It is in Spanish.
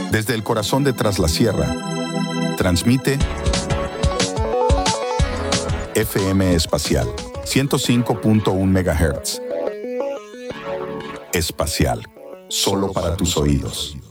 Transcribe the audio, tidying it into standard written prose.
Desde el corazón de Tras la Sierra, transmite FM Espacial, 105.1 MHz. Espacial, solo para tus oídos.